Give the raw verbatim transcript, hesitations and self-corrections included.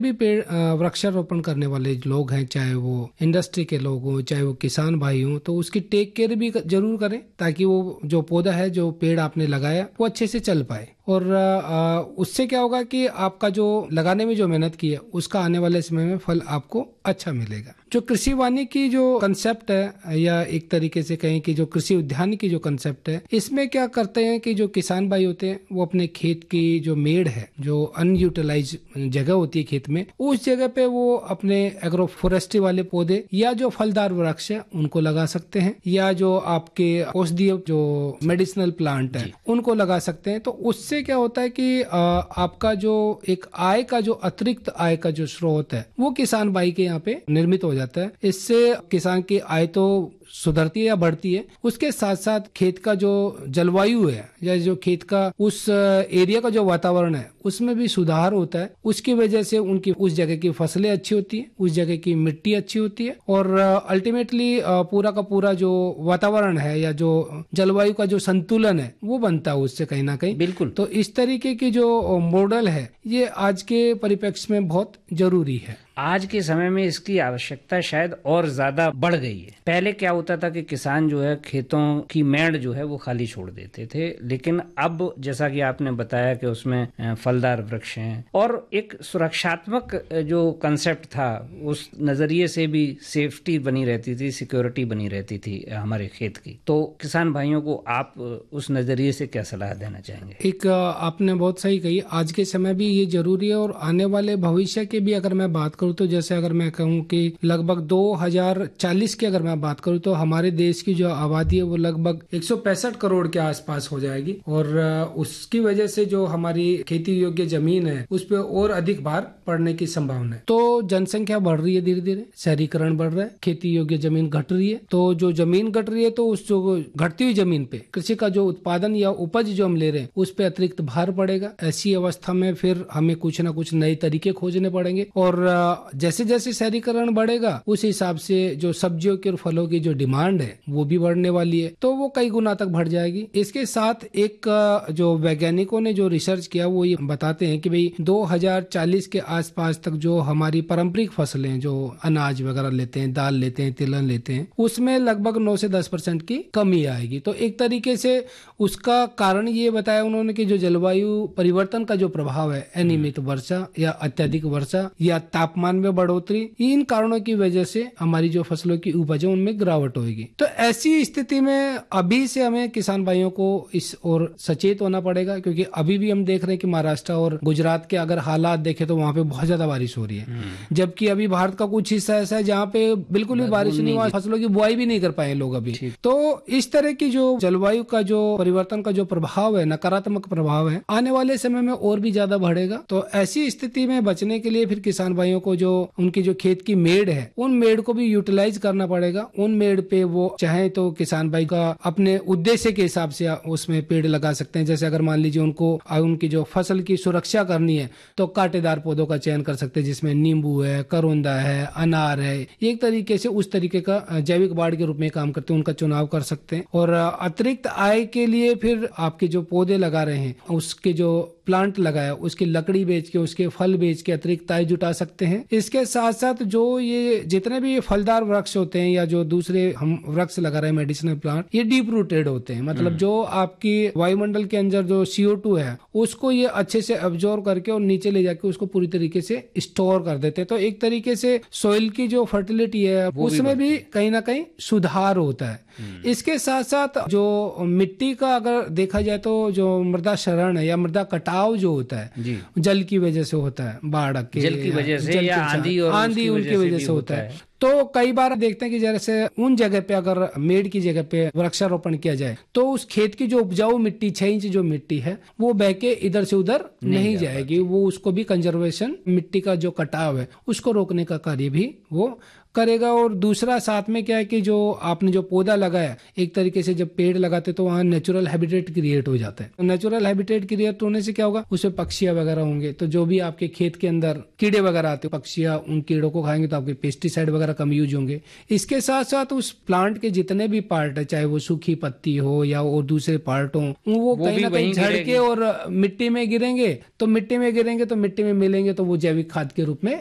भी पेड़ अ, वृक्षारोपण करने वाले लोग हैं, चाहे वो इंडस्ट्री के लोग हों, चाहे वो किसान भाई हों, तो उसकी टेक केयर भी जरूर करें ताकि वो जो पौधा है, जो पेड़ आपने लगाया, वो अच्छे से चल पाए। और आ, उससे क्या होगा कि आपका जो लगाने में जो मेहनत की है उसका आने वाले समय में फल आपको अच्छा मिलेगा। जो कृषि वानिकी जो कंसेप्ट है, या एक तरीके से कहें कि जो कृषि उद्यान की जो कंसेप्ट है, इसमें क्या करते हैं कि जो किसान भाई होते हैं वो अपने खेत की जो मेड़ है, जो अनयूटिलाइज जगह होती है खेत में, उस जगह पे वो अपने एग्रो फॉरेस्ट्री वाले पौधे या जो फलदार वृक्ष है उनको लगा सकते हैं, या जो आपके औषधीय जो मेडिसिनल प्लांट है उनको लगा सकते हैं। तो उससे क्या होता है कि आ, आपका जो एक आय का जो अतिरिक्त आय का जो स्रोत है वो किसान भाई के यहाँ पे निर्मित हो जाता है। इससे किसान की आय तो सुधरती है या बढ़ती है, उसके साथ साथ खेत का जो जलवायु है या जो खेत का उस एरिया का जो वातावरण है उसमें भी सुधार होता है। उसकी वजह से उनकी उस जगह की फसलें अच्छी होती है, उस जगह की मिट्टी अच्छी होती है, और अल्टीमेटली पूरा का पूरा जो वातावरण है या जो जलवायु का जो संतुलन है वो बनता है उससे कहीं ना कहीं। बिल्कुल। तो इस तरीके की जो मॉडल है ये आज के परिप्रेक्ष्य में बहुत जरूरी है। आज के समय में इसकी आवश्यकता शायद और ज्यादा बढ़ गई है। पहले क्या होता था कि किसान जो है खेतों की मेड़ जो है वो खाली छोड़ देते थे, लेकिन अब जैसा कि आपने बताया कि उसमें फलदार वृक्ष हैं और एक सुरक्षात्मक जो कंसेप्ट था उस नजरिए से भी सेफ्टी बनी रहती थी, सिक्योरिटी बनी रहती थी हमारे खेत की। तो किसान भाइयों को आप उस नजरिए से क्या सलाह देना चाहेंगे? एक आपने बहुत सही कही, आज के समय भी ये जरूरी है और आने वाले भविष्य के भी अगर मैं बात करूँ तो जैसे अगर मैं कहूँ कि लगभग दो हज़ार चालीस की अगर मैं बात करूँ तो हमारे देश की जो आबादी है वो लगभग एक सौ पैंसठ करोड़ के आसपास हो जाएगी, और उसकी वजह से जो हमारी खेती योग्य जमीन है उस पर और अधिक भार पड़ने की संभावना है। तो जनसंख्या बढ़ रही है, धीरे धीरे शहरीकरण बढ़ रहा है, खेती योग्य जमीन घट रही है। तो जो जमीन घट रही है तो उस जो घटती हुई जमीन पे कृषि का जो उत्पादन या उपज जो हम ले रहे हैं उस पे अतिरिक्त भार पड़ेगा। ऐसी अवस्था में फिर हमें कुछ ना कुछ नए तरीके खोजने पड़ेंगे, और जैसे जैसे शहरीकरण बढ़ेगा उस हिसाब से जो सब्जियों के और फलों की जो डिमांड है वो भी बढ़ने वाली है, तो वो कई गुना तक बढ़ जाएगी। इसके साथ एक जो वैज्ञानिकों ने जो रिसर्च किया वो ये बताते हैं कि भाई दो हज़ार चालीस के आसपास तक जो हमारी पारंपरिक फसलें, जो अनाज वगैरह लेते हैं, दाल लेते हैं, तिलहन लेते हैं, उसमें लगभग नौ से दस परसेंट की कमी आएगी। तो एक तरीके से उसका कारण ये बताया उन्होंने कि जो जलवायु परिवर्तन का जो प्रभाव है, अनियमित वर्षा या अत्यधिक वर्षा या तापमान में बढ़ोतरी, इन कारणों की वजह से हमारी जो फसलों की उपज है उनमें गिरावट होगी। तो ऐसी स्थिति में अभी से हमें किसान भाइयों को इस ओर सचेत होना पड़ेगा, क्योंकि अभी भी हम देख रहे हैं कि महाराष्ट्र और गुजरात के अगर हालात देखें तो वहाँ पे बहुत ज्यादा बारिश हो रही है, जबकि अभी भारत का कुछ हिस्सा ऐसा है जहाँ पे बिल्कुल भी बारिश नहीं, वहाँ फसलों की बुआई भी नहीं कर पाए लोग अभी। तो इस तरह की जो जलवायु का जो परिवर्तन का जो प्रभाव है, नकारात्मक प्रभाव है, आने वाले समय में और भी ज्यादा बढ़ेगा। तो ऐसी स्थिति में बचने के लिए फिर किसान भाइयों को जो उनकी जो खेत की मेड़ है उन मेड़ को भी यूटिलाइज करना पड़ेगा। उन मेड़ पे वो चाहे तो किसान भाई का अपने उद्देश्य के हिसाब से उसमें पेड़ लगा सकते हैं। जैसे अगर मान लीजिए उनको उनकी जो फसल की सुरक्षा करनी है तो कांटेदार पौधों का चयन कर सकते हैं, जिसमें नींबू है, करोंदा है, अनार है, एक तरीके से उस तरीके का जैविक बाड़ के रूप में काम करते हैं, उनका चुनाव कर सकते हैं। और अतिरिक्त आय के लिए फिर आपके जो पौधे लगा रहे हैं उसके जो प्लांट लगाया उसकी लकड़ी बेच के, उसके फल बेच के अतिरिक्त आय जुटा सकते हैं। इसके साथ साथ जो ये जितने भी फलदार वृक्ष होते हैं या जो दूसरे हम वृक्ष लगा रहे हैं मेडिसिनल प्लांट, ये डीप रूटेड होते हैं, मतलब जो आपकी वायुमंडल के अंदर जो सी ओ टू है उसको ये अच्छे से अब्जॉर्ब करके और नीचे ले जाके उसको पूरी तरीके से स्टोर कर देते हैं। तो एक तरीके से सॉइल की जो फर्टिलिटी है उसमें भी कहीं ना कहीं सुधार होता है। इसके साथ साथ जो मिट्टी का अगर देखा जाए तो जो मृदा क्षरण है या मृदा कटाव जो होता है जल की वजह से होता है, बाढ़ के जल की वजह से या आंधी और आंधी उनकी वजह से होता है। तो कई बार देखते हैं कि जैसे उन जगह पे अगर मेड़ की जगह पे वृक्षारोपण किया जाए तो उस खेत की जो उपजाऊ मिट्टी छह इंच जो मिट्टी है वो बह के इधर से उधर नहीं, नहीं जाएगी। वो उसको भी कंजर्वेशन, मिट्टी का जो कटाव है उसको रोकने का कार्य भी वो करेगा। और दूसरा साथ में क्या है कि जो आपने जो पौधा लगाया, एक तरीके से जब पेड़ लगाते तो वहाँ नेचुरल हैबिटेट क्रिएट हो जाता है। नेचुरल हैबिटेट क्रिएट होने से क्या होगा, उसमें पक्षियां वगैरह होंगे, तो जो भी आपके खेत के अंदर कीड़े वगैरह आते हैं, पक्षियां उन कीड़ों को खाएंगे तो आपके पेस्टिसाइड वगैरह वगैरह कम यूज होंगे। इसके साथ साथ उस प्लांट के जितने भी पार्ट है, चाहे वो सूखी पत्ती हो या और दूसरे पार्ट हो, वो, वो कहीं ना कहीं झड़ के और मिट्टी में गिरेंगे। तो मिट्टी में गिरेंगे तो मिट्टी में मिलेंगे तो वो जैविक खाद के रूप में